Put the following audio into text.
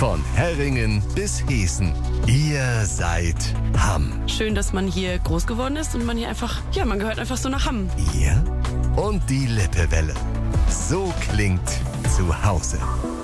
Von Herringen bis Heßen. Ihr seid Hamm. Schön, dass man hier groß geworden ist und man hier einfach, man gehört einfach so nach Hamm. Ihr und die Lippewelle. So klingt zu Hause.